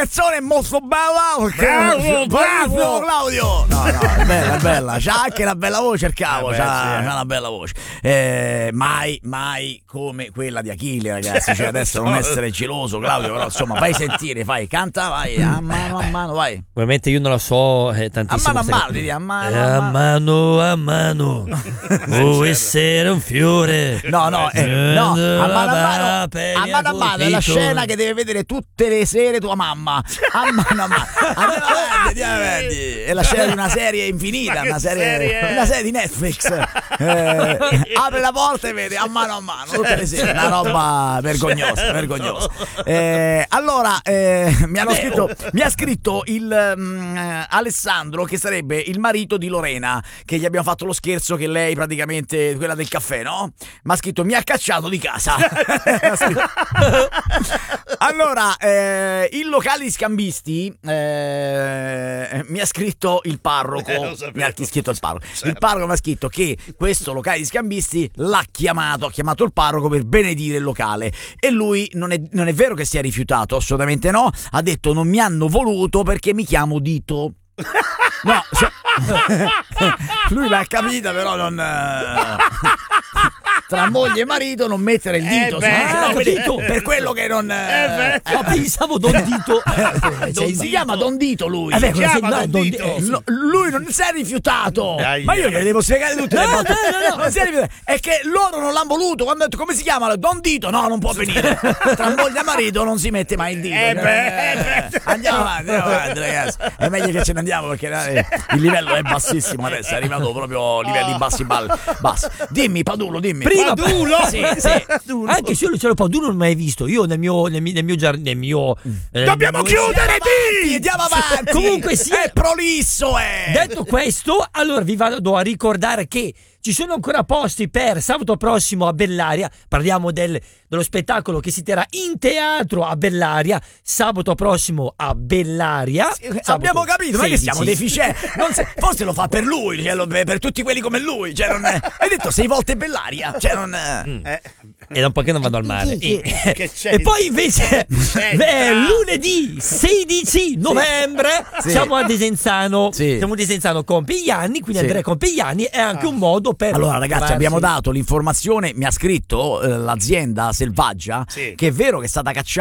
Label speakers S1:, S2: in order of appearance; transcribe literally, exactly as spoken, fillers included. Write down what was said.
S1: canzone è molto bella perché...
S2: Bravo, bravo
S1: Claudio. No, no, è bella, è bella. C'ha anche una bella voce, cercavo,
S2: Eh beh,
S1: c'ha,
S2: sì, eh.
S1: c'ha una bella voce. Eh, mai, mai come quella di Achille, ragazzi. Cioè, adesso non essere geloso, Claudio, però insomma, fai sentire, fai, canta, vai, a mano a mano, vai.
S3: Ovviamente io non la so eh,
S1: A
S3: tantissimo.
S1: mano a
S3: questa-
S1: mano, devi a mano
S3: Eh,
S1: a
S3: a
S1: mano.
S3: mano a mano vuoi essere un fiore.
S1: No, no, eh, no, a mano a mano,
S3: Per
S1: a mano a mano è la scena che deve vedere tutte le sere tua mamma. A mano a mano. Andiamo avanti, andiamo avanti. È la scena di una serie infinita,
S2: Ma che
S1: una serie,
S2: serie è?
S1: una serie di Netflix. Eh, apre la porta e vede a mano a mano tutte le sere, una roba vergognosa, vergognosa. Eh, allora, eh, mi hanno scritto, mi ha scritto il mm, eh, Alessandro, che sarebbe il marito di Lorena, che gli abbiamo fatto lo scherzo che lei praticamente, quella del caffè, no? Mi ha scritto: mi ha cacciato di casa. Allora, eh, il locale di scambisti, eh, mi ha scritto il parroco.
S2: Eh, lo sapevo.
S1: Mi ha scritto il parroco.
S2: Certo.
S1: Il parroco mi ha scritto che questo locale di scambisti l'ha chiamato, ha chiamato il parroco per benedire il locale, e lui non è, non è vero che si è rifiutato, assolutamente no. Ha detto: non mi hanno voluto perché mi chiamo Dito. No, se- lui l'ha capita, però non. eh, Tra moglie e marito non mettere il dito,
S2: Eh
S1: se no-
S2: beh,
S1: se no,
S2: eh
S1: quindi,
S2: beh.
S1: per quello che non.
S2: Eh beh.
S3: No, pensavo Don Dito.
S1: Eh,
S2: Don
S1: si
S2: Dito.
S1: chiama Don Dito lui.
S3: Eh beh,
S2: Si
S3: quello
S2: chiama
S3: sì, no,
S2: Don
S3: Don
S2: Dito.
S3: eh, sì.
S1: Lo- lui non si è rifiutato.
S2: Dai,
S1: Ma io
S2: dai.
S1: gliele devo spiegare tutte le
S3: No,
S1: volte.
S3: no, no, no.
S1: Non si è rifiutato. È che loro non l'hanno voluto. Quando ho detto come si chiama? Don Dito. No, non può venire. Tra moglie e marito non si mette mai il dito.
S2: Eh beh, eh beh.
S1: Andiamo avanti, andiamo avanti, ragazzi. È meglio che ce ne andiamo, perché eh, il livello è bassissimo adesso. È arrivato proprio a livelli bassi, bal- bassi. Dimmi, Padulo, dimmi.
S3: Prima
S2: Padulo?
S1: Sì, sì.
S3: Anche se io Luciano Padulo non l'ho mai visto. Io nel mio nel mio, nel mio giardino, nel mio eh,
S2: Dobbiamo
S3: nel mio-
S2: chiudere,
S1: Avanti,
S2: Di!
S1: andiamo avanti.
S3: Comunque sia-
S1: è prolisso, eh.
S3: Detto questo, allora vi vado a ricordare che ci sono ancora posti per sabato prossimo a Bellaria. Parliamo del- dello spettacolo che si terrà in teatro a Bellaria sabato prossimo a Bellaria. Sabato
S1: Abbiamo capito, non è che siamo
S3: sedici.
S1: deficienti. Non se- forse lo fa per lui, cioè, lo- per tutti quelli come lui. Cioè, non è- hai detto sei volte Bellaria. Cioè, non è-
S2: Eh,
S3: E da un po' che non vado al mare.
S1: Sì,
S3: E,
S2: che c'è
S3: e
S2: di-
S3: poi invece
S2: C'è
S3: beh,
S2: tra-
S3: lunedì sedici novembre
S1: Sì.
S3: siamo a Desenzano.
S1: Sì.
S3: Siamo a Desenzano con Pigliani, quindi
S1: Sì.
S3: andrei con Pigliani. È anche un modo per
S1: Allora, ragazzi,
S3: trovarsi-
S1: abbiamo dato l'informazione. Mi ha scritto eh, l'azienda Selvaggia
S2: Sì.
S1: che è vero che è stata cacciata